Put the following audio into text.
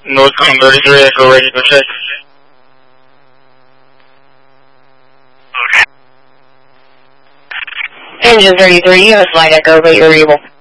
Northcom 33, Echo ready for check. Engine 33, you have flight Echo, but you're able.